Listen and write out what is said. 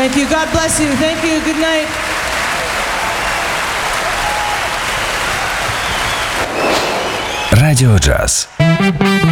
Thank you. God bless you. Thank you. Good night. Радио Джаз.